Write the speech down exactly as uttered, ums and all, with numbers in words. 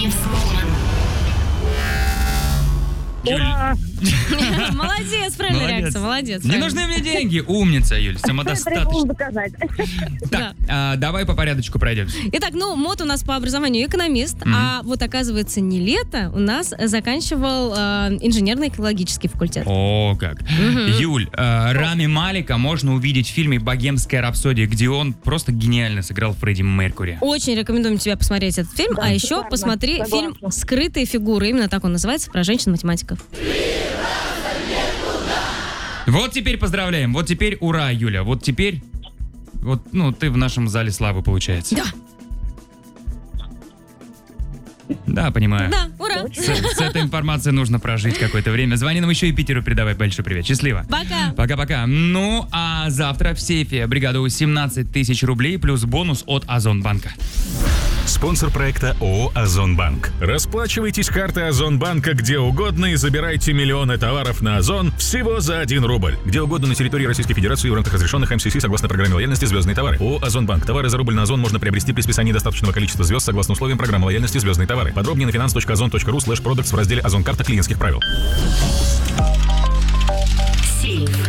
Молодец, правильная реакция, молодец. Не нужны мне деньги, умница, Юль, самодостаточно. Так, давай по порядочку пройдемся. Итак, ну, Мот у нас по образованию экономист, а вот, оказывается, не лето у нас заканчивал инженерно-экологический факультет. О, как. Юль, Рами Малика можно увидеть в фильме «Богемская рапсодия», где он просто гениально сыграл Фредди Меркьюри. Очень рекомендуем тебе посмотреть этот фильм, а еще посмотри фильм «Скрытые фигуры», именно так он называется, про женщин-математиков. Вот теперь поздравляем, вот теперь ура, Юля, вот теперь, вот, ну, ты в нашем зале славы, получается. Да. Да, понимаю. Да, ура. С, с этой информацией нужно прожить какое-то время. Звони нам еще и Питеру, передавай большой привет. Счастливо. Пока. Пока-пока. Ну, а завтра в сейфе бригаду семнадцать тысяч рублей плюс бонус от Озонбанка. Спонсор проекта ООО «Озонбанк». Расплачивайтесь картой Озонбанка где угодно и забирайте миллионы товаров на Озон всего за один рубль. Где угодно на территории Российской Федерации в рамках разрешенных эм си си согласно программе лояльности «Звездные товары». ООО «Озонбанк». Товары за рубль на Озон можно приобрести при списании достаточного количества звезд согласно условиям программы лояльности «Звездные товары». Подробнее на finance точка озон точка ру слэш продактс в разделе «Озон карта клиентских правил». Сейф.